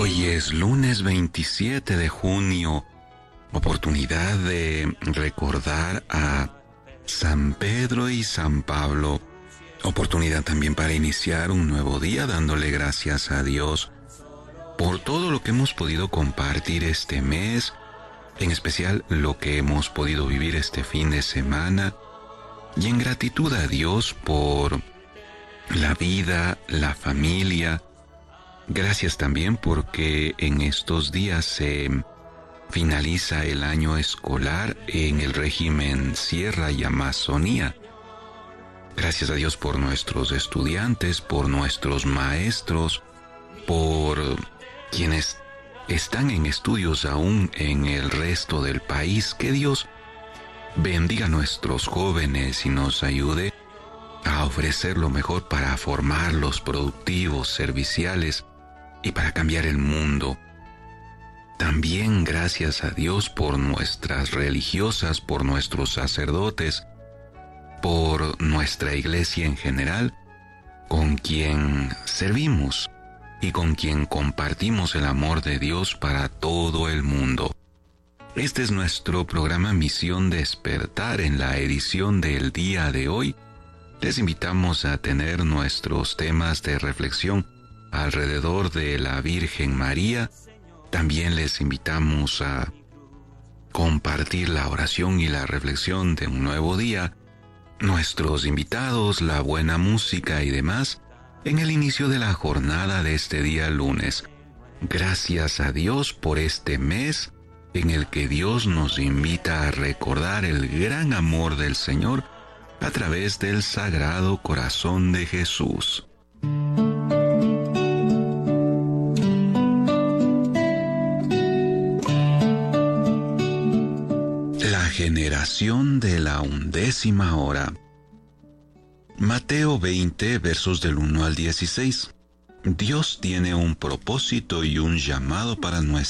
Hoy es lunes 27 de junio, oportunidad de recordar a San Pedro y San Pablo, oportunidad también para iniciar un nuevo día dándole gracias a Dios por todo lo que hemos podido compartir este mes, en especial lo que hemos podido vivir este fin de semana, y en gratitud a Dios por la vida, la familia. Gracias también porque en estos días se finaliza el año escolar en el régimen Sierra y Amazonía. Gracias a Dios por nuestros estudiantes, por nuestros maestros, por quienes están en estudios aún en el resto del país. Que Dios bendiga a nuestros jóvenes y nos ayude a ofrecer lo mejor para formarlos productivos, serviciales y para cambiar el mundo. También gracias a Dios por nuestras religiosas, por nuestros sacerdotes, por nuestra iglesia en general, con quien servimos y con quien compartimos el amor de Dios para todo el mundo. Este es nuestro programa Misión Despertar. En la edición del día de hoy, les invitamos a tener nuestros temas de reflexión alrededor de la Virgen María. También les invitamos a compartir la oración y la reflexión de un nuevo día, nuestros invitados, la buena música y demás, en el inicio de la jornada de este día lunes. Gracias a Dios por este mes en el que Dios nos invita a recordar el gran amor del Señor a través del Sagrado Corazón de Jesús. La generación de la 11ª hora. Mateo 20, versos del 1 al 16. Dios tiene un propósito y un llamado para nuestra